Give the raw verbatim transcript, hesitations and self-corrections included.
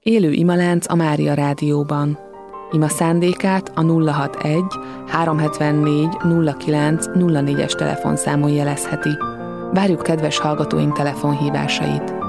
Élő imalánc a Mária Rádióban. Ima szándékát a nulla hatvanegy háromszázhetvennégy nulla kilenc nulla négyes telefonszámon jelezheti. Várjuk kedves hallgatóink telefonhívásait.